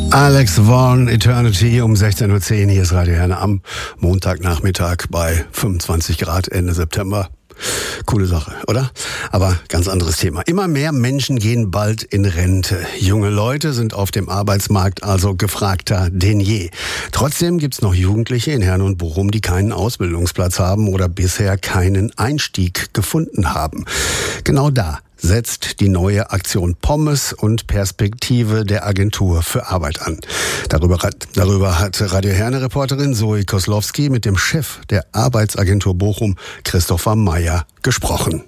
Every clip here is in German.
Alex Vaughan, Eternity um 16.10 Uhr. Hier ist Radio Herne am Montagnachmittag bei 25 Grad Ende September. Coole Sache, oder? Aber ganz anderes Thema. Immer mehr Menschen gehen bald in Rente. Junge Leute sind auf dem Arbeitsmarkt also gefragter denn je. Trotzdem gibt's noch Jugendliche in Herne und Bochum, die keinen Ausbildungsplatz haben oder bisher keinen Einstieg gefunden haben. Genau da setzt die neue Aktion Pommes und Perspektive der Agentur für Arbeit an. Darüber hat Radio Herne-Reporterin Zoe Koslowski mit dem Chef der Arbeitsagentur Bochum, Christopher Meyer, gesprochen.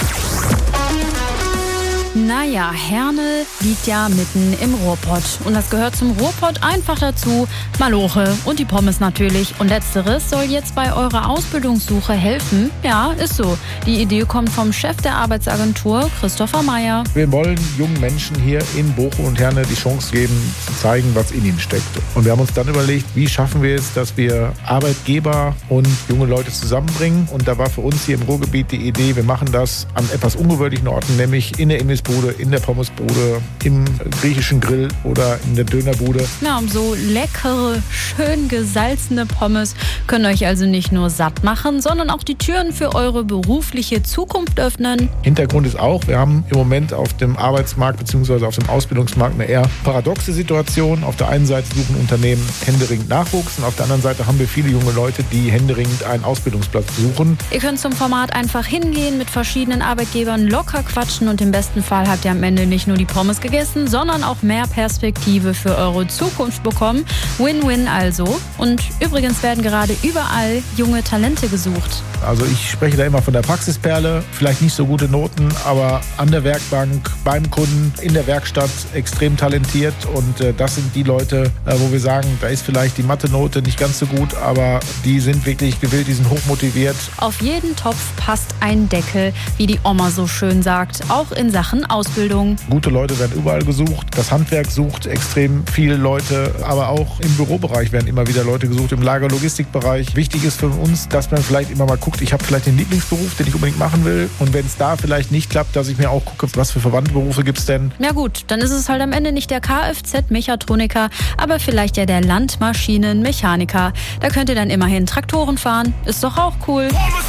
Naja, Herne liegt ja mitten im Ruhrpott. Und das gehört zum Ruhrpott einfach dazu. Maloche und die Pommes natürlich. Und letzteres soll jetzt bei eurer Ausbildungssuche helfen. Ja, ist so. Die Idee kommt vom Chef der Arbeitsagentur, Christopher Meyer. Wir wollen jungen Menschen hier in Bochum und Herne die Chance geben, zu zeigen, was in ihnen steckt. Und wir haben uns dann überlegt, wie schaffen wir es, dass wir Arbeitgeber und junge Leute zusammenbringen. Und da war für uns hier im Ruhrgebiet die Idee, wir machen das an etwas ungewöhnlichen Orten, nämlich in der Imbissbude, in der Pommesbude, im griechischen Grill oder in der Dönerbude. Ja, um so leckere, schön gesalzene Pommes können euch also nicht nur satt machen, sondern auch die Türen für eure berufliche Zukunft öffnen. Hintergrund ist auch, wir haben im Moment auf dem Arbeitsmarkt bzw. auf dem Ausbildungsmarkt eine eher paradoxe Situation. Auf der einen Seite suchen Unternehmen händeringend Nachwuchs und auf der anderen Seite haben wir viele junge Leute, die händeringend einen Ausbildungsplatz suchen. Ihr könnt zum Format einfach hingehen, mit verschiedenen Arbeitgebern locker quatschen und im besten Fall habt ihr am Ende nicht nur die Pommes gegessen, sondern auch mehr Perspektive für eure Zukunft bekommen. Win-win also. Und übrigens werden gerade überall junge Talente gesucht. Also ich spreche da immer von der Praxisperle, vielleicht nicht so gute Noten, aber an der Werkbank, beim Kunden, in der Werkstatt extrem talentiert. Und das sind die Leute, wo wir sagen, da ist vielleicht die Mathe-Note nicht ganz so gut, aber die sind wirklich gewillt, die sind hochmotiviert. Auf jeden Topf passt ein Deckel, wie die Oma so schön sagt, auch in Sachen Ausbildung. Gute Leute werden überall gesucht, das Handwerk sucht extrem viele Leute, aber auch im Bürobereich werden immer wieder Leute gesucht, im Lager-Logistikbereich. Wichtig ist für uns, dass man vielleicht immer mal guckt, ich habe vielleicht den Lieblingsberuf, den ich unbedingt machen will. Und wenn es da vielleicht nicht klappt, dass ich mir auch gucke, was für verwandte Berufe gibt es denn. Ja gut, dann ist es halt am Ende nicht der Kfz-Mechatroniker, aber vielleicht ja der Landmaschinenmechaniker. Da könnt ihr dann immerhin Traktoren fahren. Ist doch auch cool.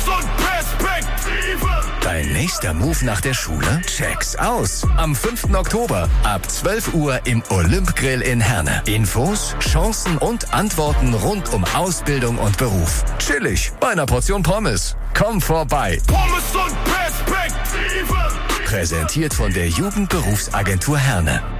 Dein nächster Move nach der Schule? Check's aus. Am 5. Oktober ab 12 Uhr im Olymp-Grill in Herne. Infos, Chancen und Antworten rund um Ausbildung und Beruf. Chillig bei einer Portion Pommes. Komm vorbei. Pommes und Perspektive. Präsentiert von der Jugendberufsagentur Herne.